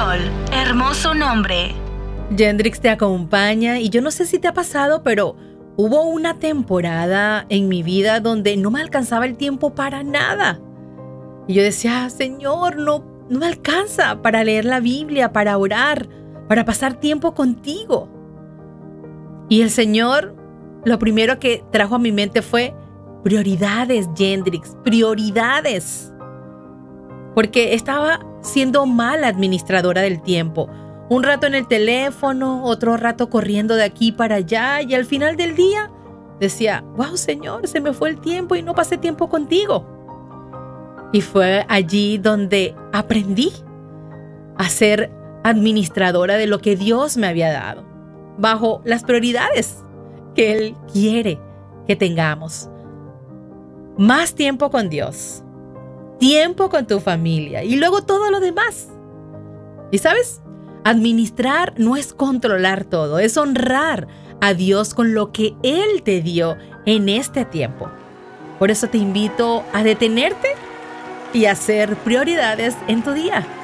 Sol, hermoso nombre. Yendrix te acompaña y yo no sé si te ha pasado, pero hubo una temporada en mi vida donde no me alcanzaba el tiempo para nada. Y yo decía, Señor, no me alcanza para leer la Biblia, para orar, para pasar tiempo contigo. Y el Señor, lo primero que trajo a mi mente fue prioridades, Yendrix, prioridades. Porque estaba siendo mala administradora del tiempo. Un rato en el teléfono, otro rato corriendo de aquí para allá y al final del día decía, wow, Señor, se me fue el tiempo y no pasé tiempo contigo. Y fue allí donde aprendí a ser administradora de lo que Dios me había dado, bajo las prioridades que Él quiere que tengamos. Más tiempo con Dios, tiempo con tu familia y luego todo lo demás. ¿Y sabes? Administrar no es controlar todo, es honrar a Dios con lo que Él te dio en este tiempo. Por eso te invito a detenerte y hacer prioridades en tu día.